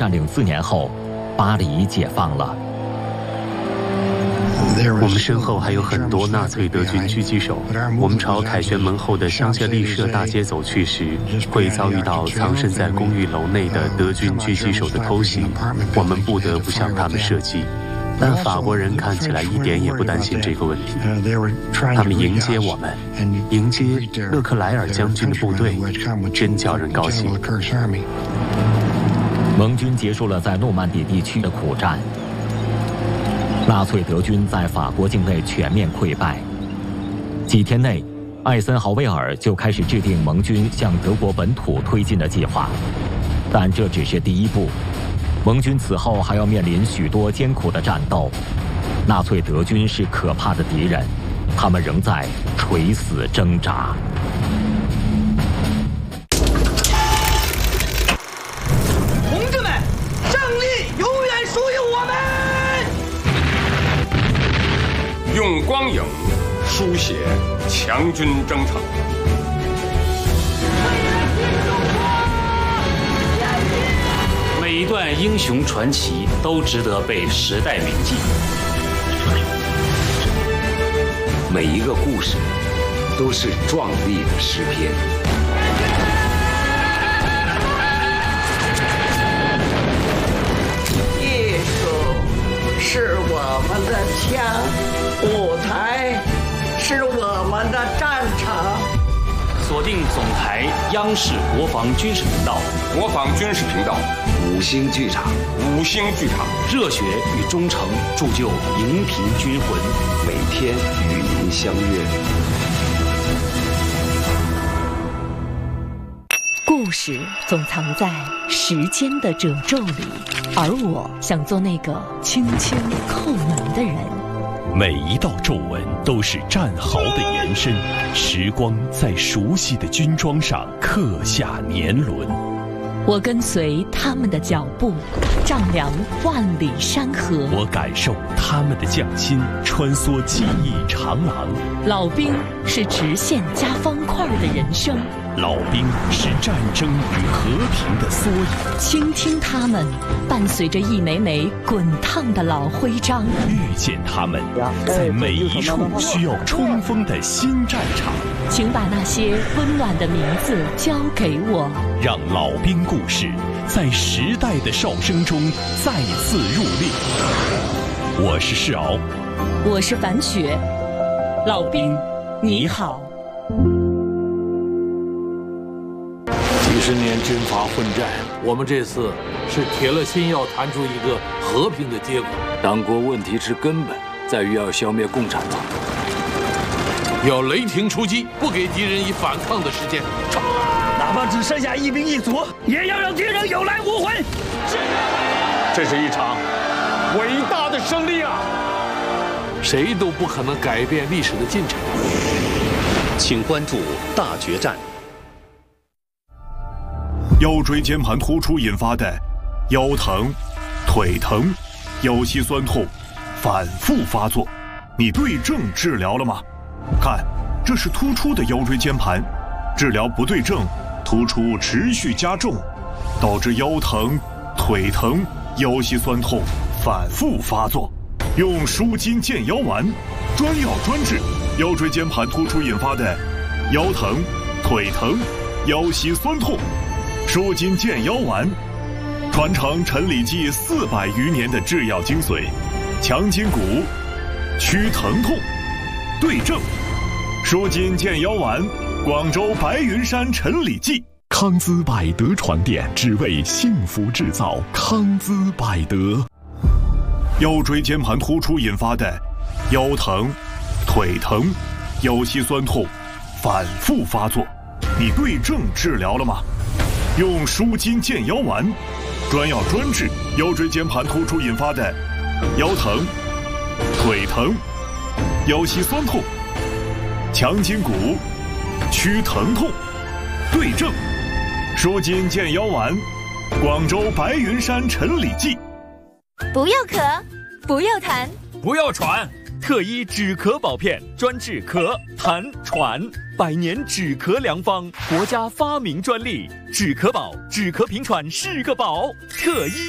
占领4年后，巴黎解放了。 我们身后还有很多纳粹德军狙击手。我们朝凯旋门后的香榭丽舍大街走去时，会遭遇到藏身在公寓楼内的德军狙击手的偷袭。我们不得不向他们射击。但法国人看起来一点也不担心这个问题。他们迎接我们，迎接勒克莱尔将军的部队，真叫人高兴。 盟军结束了在诺曼底地区的苦战，纳粹德军在法国境内全面溃败。几天内，艾森豪威尔就开始制定盟军向德国本土推进的计划，但这只是第一步。盟军此后还要面临许多艰苦的战斗。纳粹德军是可怕的敌人，他们仍在垂死挣扎。 同志们，胜利永远属于我们！ 用光影书写强军征程。 每一段英雄传奇都值得被时代铭记， 每一个故事都是壮丽的诗篇。 艺术是我们的枪，舞台是我们的战场。 锁定总台央视国防军事频道， 国防军事频道 5星剧场， 热血与忠诚铸就荧屏军魂， 每天与您相约。 故事总藏在时间的褶皱里，而我想做那个轻轻叩门的人。 每一道皱纹都是战壕的延伸，时光在熟悉的军装上刻下年轮。 我跟随他们的脚步，丈量万里山河。 我感受他们的匠心，穿梭记忆长廊。 老兵是直线加方块的人生， 老兵是战争与和平的缩影。 倾听他们，伴随着一枚枚滚烫的老徽章。 遇见他们，在每一处需要冲锋的新战场。 请把那些温暖的名字交给我， 让老兵故事在时代的哨声中再次入列。我是世敖， 我是樊雪。老兵你好。 几十年军阀混战，我们这次是铁了心要谈出一个和平的结果。 党国问题之根本在于要消灭共产党， 要雷霆出击，不给敌人以反抗的时间。冲啊！ 哪怕只剩下一兵一卒，也要让敌人有来无回。 这是一场伟大的胜利啊！ 谁都不可能改变历史的进程。 请关注大决战。 腰椎间盘突出引发的腰疼、腿疼、腰膝酸痛反复发作，你对症治疗了吗？看，这是突出的腰椎间盘，治疗不对症，突出持续加重，导致腰疼、腿疼、腰膝酸痛反复发作。用舒筋健腰丸，专药专治腰椎间盘突出引发的腰疼、腿疼、腰膝酸痛。舒筋健腰丸，传承陈李济400余年的制药精髓，强筋骨，祛疼痛，对症。舒筋健腰丸，广州白云山陈李济。 康姿百德床垫，只为幸福制造。康姿百德。 腰椎间盘突出引发的腰疼、腿疼、腰膝酸痛反复发作，你对症治疗了吗？用舒筋健腰丸，专药专治腰椎间盘突出引发的腰疼、腿疼、腰膝酸痛，强筋骨，祛疼痛，对症。舒筋健腰丸，广州白云山陈李济。 不要咳，不要痰， 不要喘，特医止咳宝片，专治咳、痰、喘，100年止咳良方，国家发明专利，止咳宝，止咳平喘是个宝，特医。